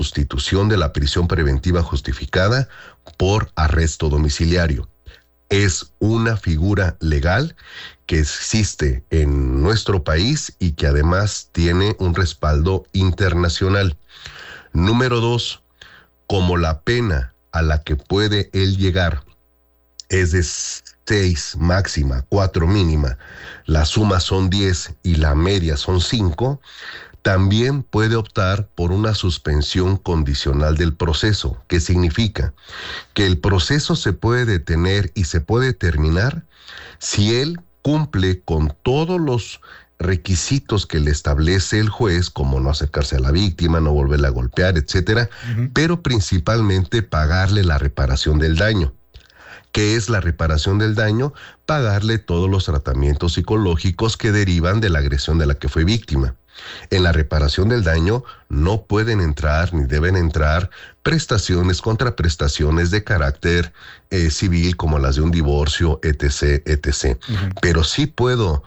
sustitución de la prisión preventiva justificada por arresto domiciliario. Es una figura legal que existe en nuestro país y que además tiene un respaldo internacional. Número 2, como la pena a la que puede él llegar es de 6 máxima, 4 mínima, la suma son 10 y la media son 5, también puede optar por una suspensión condicional del proceso, que significa que el proceso se puede detener y se puede terminar si él cumple con todos los requisitos que le establece el juez, como no acercarse a la víctima, no volverla a golpear, etcétera, pero principalmente pagarle la reparación del daño. ¿Qué es la reparación del daño? Pagarle todos los tratamientos psicológicos que derivan de la agresión de la que fue víctima. En la reparación del daño no pueden entrar ni deben entrar prestaciones, contraprestaciones de carácter civil como las de un divorcio, etc., etc. Pero sí puedo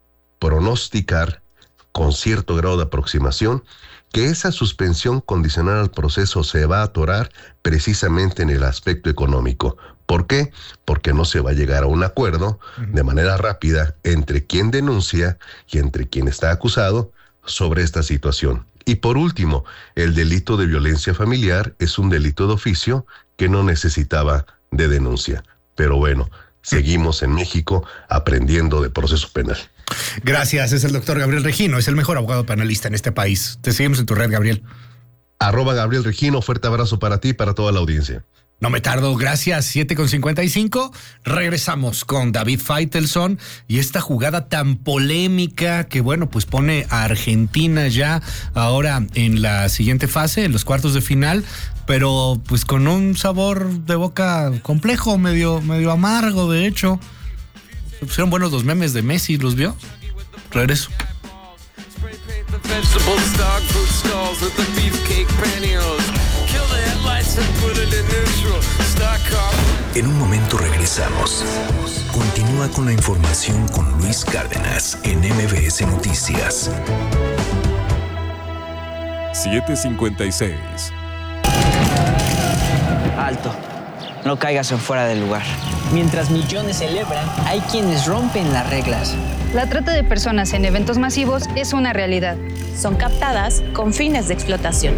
pronosticar con cierto grado de aproximación que esa suspensión condicional al proceso se va a atorar precisamente en el aspecto económico. ¿Por qué? Porque no se va a llegar a un acuerdo de manera rápida entre quien denuncia y entre quien está acusado sobre esta situación. Y por último, el delito de violencia familiar es un delito de oficio que no necesitaba de denuncia. Pero bueno, seguimos en México aprendiendo de proceso penal. Gracias, es el doctor Gabriel Regino, es el mejor abogado penalista en este país. Te seguimos en tu red, Gabriel. @Gabriel Regino, fuerte abrazo para ti y para toda la audiencia. No me tardo, gracias. 7:55. Regresamos con David Faitelson y esta jugada tan polémica que, bueno, pues pone a Argentina ya ahora en la siguiente fase, en los cuartos de final, pero pues con un sabor de boca complejo, medio amargo, de hecho. Se pusieron buenos los memes de Messi, ¿los vio? Regreso. En un momento regresamos. Continúa con la información con Luis Cárdenas en MBS Noticias. 7:56. Alto. No caigas en fuera del lugar. Mientras millones celebran, hay quienes rompen las reglas. La trata de personas en eventos masivos es una realidad. Son captadas con fines de explotación.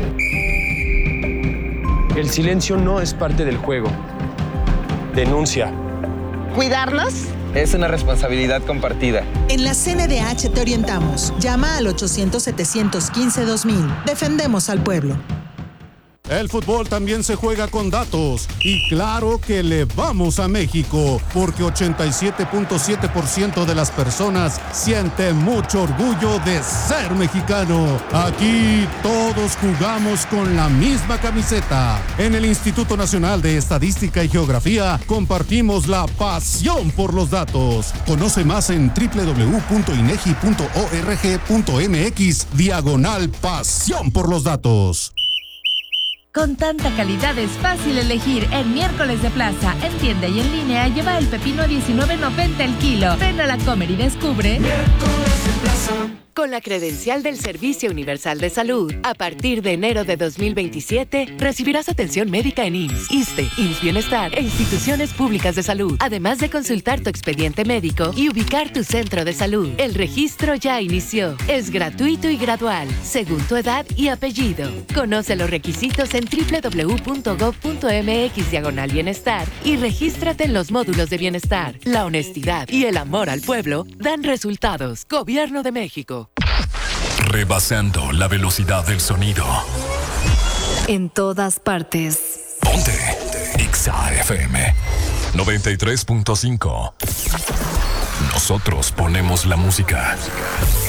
El silencio no es parte del juego. Denuncia. ¿Cuidarnos? Es una responsabilidad compartida. En la CNDH te orientamos. Llama al 800-715-2000. Defendemos al pueblo. El fútbol también se juega con datos y claro que le vamos a México porque 87.7% de las personas siente mucho orgullo de ser mexicano. Aquí todos jugamos con la misma camiseta. En el Instituto Nacional de Estadística y Geografía compartimos la pasión por los datos. Conoce más en www.inegi.org.mx/pasión por los datos. Con tanta calidad es fácil elegir. En miércoles de plaza, en tienda y en línea, lleva el pepino a $19.90 el kilo. Ven a la Comer y descubre. Miércoles de plaza. Con la credencial del Servicio Universal de Salud, a partir de enero de 2027, recibirás atención médica en IMSS, ISSSTE, IMSS Bienestar e instituciones públicas de salud, además de consultar tu expediente médico y ubicar tu centro de salud. El registro ya inició. Es gratuito y gradual, según tu edad y apellido. Conoce los requisitos en www.gov.mx/bienestar y regístrate en los módulos de bienestar. La honestidad y el amor al pueblo dan resultados. Gobierno de México. Rebasando la velocidad del sonido. En todas partes. Ponte Exa FM 93.5. Nosotros ponemos la música.